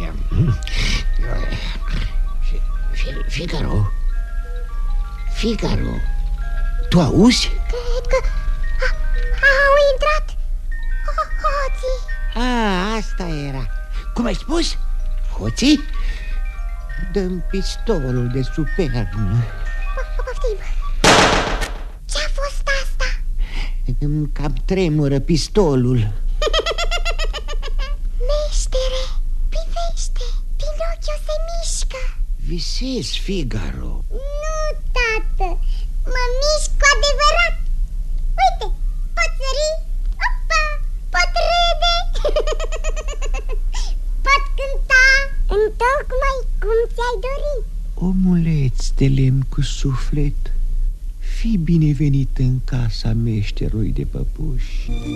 Figaro? Figaro? Tu auzi? Cred că au intrat hoții. Asta era. Cum ai spus? Hoții? Dă-mi pistolul de sub pernă. Poftim. Ce-a fost asta? Îmi cam tremură pistolul. Meștere, privește, Pinocchio se mișcă. Visezi, Figaro. Nu, tată, mă mișc cu adevărat. Uite, pot sări, opa, pot râde, pot cânta, întocmai cum ți-ai dorit. Omuleț de lemn cu suflet, fii binevenit în casa meșterului de păpuși.